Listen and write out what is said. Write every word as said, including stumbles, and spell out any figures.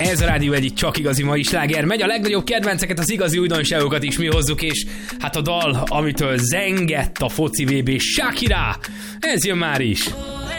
Ez a rádió egyik csak igazi mai sláger. Megy a legnagyobb kedvenceket, az igazi újdonságokat is mi hozzuk, és hát a dal, amitől zengett a foci vé bé, Shakira, ez jön már is.